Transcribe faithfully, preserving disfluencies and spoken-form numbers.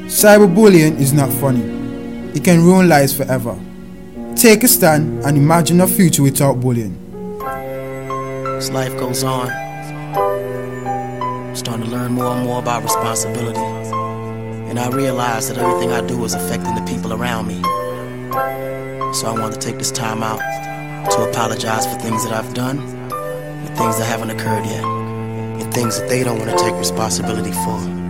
Cyberbullying is not funny. It can ruin lives forever. Take a stand and imagine a future without bullying. As life goes on, I'm starting to learn more and more about responsibility. And I realize that everything I do is affecting the people around me. So I want to take this time out to apologize for things that I've done and things that haven't occurred yet, and things that they don't want to take responsibility for.